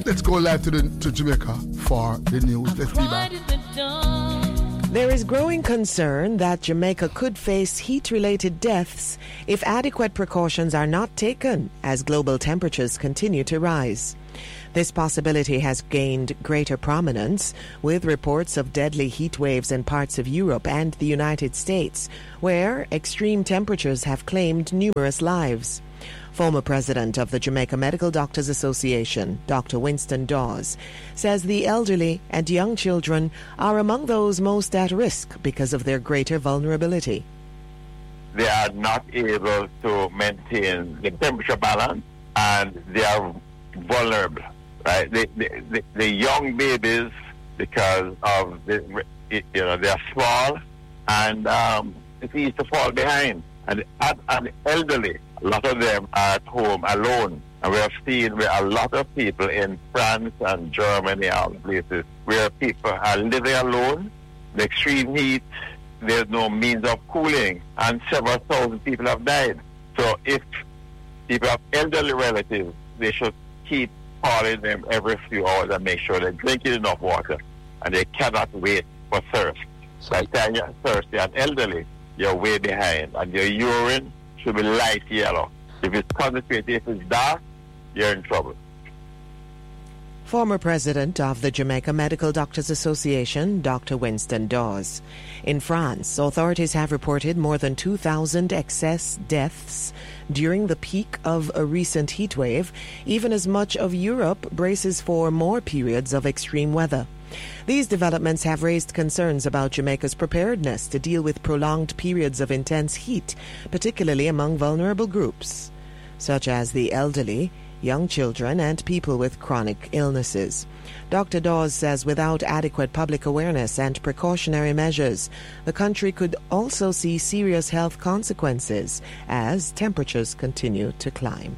Let's go live to Jamaica for the news. Let's be back. There is growing concern that Jamaica could face heat-related deaths if adequate precautions are not taken as global temperatures continue to rise. This possibility has gained greater prominence with reports of deadly heat waves in parts of Europe and the United States, where extreme temperatures have claimed numerous lives. Former president of the Jamaica Medical Doctors Association, Dr. Winston Dawes, says the elderly and young children are among those most at risk because of their greater vulnerability. They are not able to maintain the temperature balance, and they are vulnerable. Right, the young babies, because of they are small, and it's easy to fall behind. And the elderly, a lot of them are at home alone. And we have seen where a lot of people in France and Germany and other places where people are living alone, the extreme heat, there's no means of cooling, and several thousand people have died. So if people have elderly relatives, they should keep calling them every few hours and make sure they're drinking enough water, and they cannot wait for thirst. By the time you're thirsty and elderly, you're way behind, and your urine should be light yellow. If it's concentrated, if it's dark, you're in trouble. Former president of the Jamaica Medical Doctors Association, Dr. Winston Dawes. In France, authorities have reported more than 2,000 excess deaths during the peak of a recent heat wave. Even as much of Europe braces for more periods of extreme weather. These developments have raised concerns about Jamaica's preparedness to deal with prolonged periods of intense heat, particularly among vulnerable groups, such as the elderly, young children, and people with chronic illnesses. Dr. Dawes says without adequate public awareness and precautionary measures, the country could also see serious health consequences as temperatures continue to climb.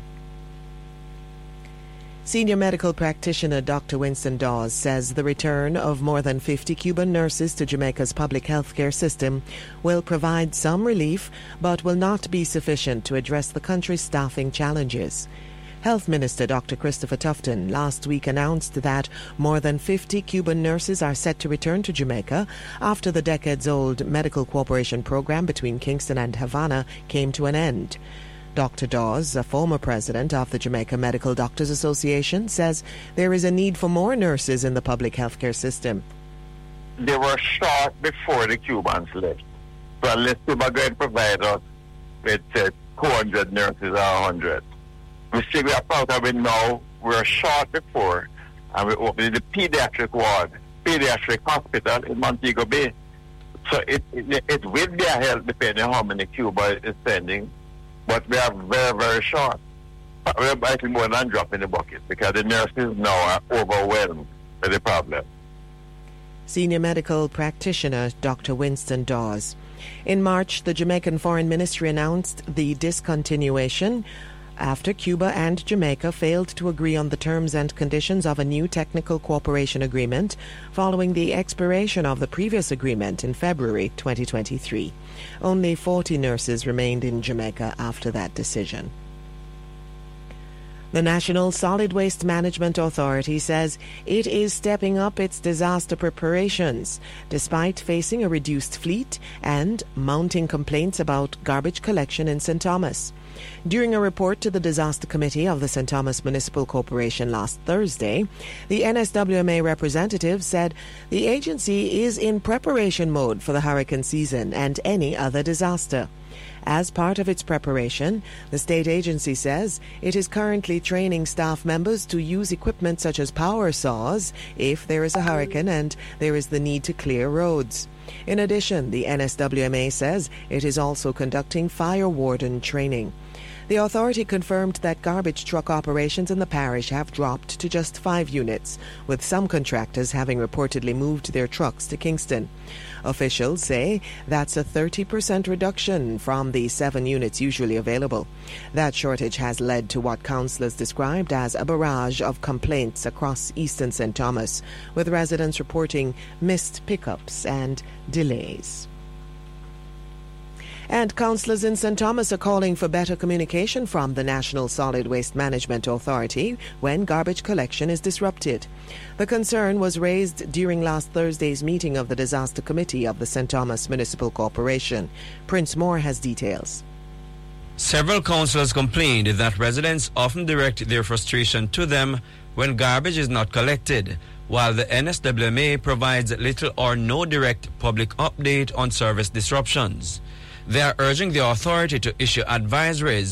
Senior medical practitioner Dr. Winston Dawes says the return of more than 50 Cuban nurses to Jamaica's public health care system will provide some relief, but will not be sufficient to address the country's staffing challenges. Health Minister Dr. Christopher Tufton last week announced that more than 50 Cuban nurses are set to return to Jamaica after the decades-old medical cooperation program between Kingston and Havana came to an end. Dr. Dawes, a former president of the Jamaica Medical Doctors Association, says there is a need for more nurses in the public healthcare system. They were short before the Cubans left. So unless Cuba going to provide us with 200 nurses or 100. We see we are proud of it now. We were short before, and we opened the pediatric ward, pediatric hospital in Montego Bay. So it will be a help depending on how many Cuba is sending. But we are very, very short. We're actually more than dropping the bucket because the nurses now are overwhelmed with the problem. Senior medical practitioner Dr. Winston Dawes. In March, the Jamaican Foreign Ministry announced the discontinuation after Cuba and Jamaica failed to agree on the terms and conditions of a new technical cooperation agreement following the expiration of the previous agreement in February 2023. Only 40 nurses remained in Jamaica after that decision. The National Solid Waste Management Authority says it is stepping up its disaster preparations despite facing a reduced fleet and mounting complaints about garbage collection in St. Thomas. During a report to the Disaster Committee of the St. Thomas Municipal Corporation last Thursday, the NSWMA representative said the agency is in preparation mode for the hurricane season and any other disaster. As part of its preparation, the state agency says it is currently training staff members to use equipment such as power saws if there is a hurricane and there is the need to clear roads. In addition, the NSWMA says it is also conducting fire warden training. The authority confirmed that garbage truck operations in the parish have dropped to just 5 units, with some contractors having reportedly moved their trucks to Kingston. Officials say that's a 30% reduction from the 7 units usually available. That shortage has led to what councillors described as a barrage of complaints across eastern St. Thomas, with residents reporting missed pickups and delays. And councillors in St. Thomas are calling for better communication from the National Solid Waste Management Authority when garbage collection is disrupted. The concern was raised during last Thursday's meeting of the Disaster Committee of the St. Thomas Municipal Corporation. Prince Moore has details. Several councillors complained that residents often direct their frustration to them when garbage is not collected, while the NSWMA provides little or no direct public update on service disruptions. They are urging the authority to issue advisories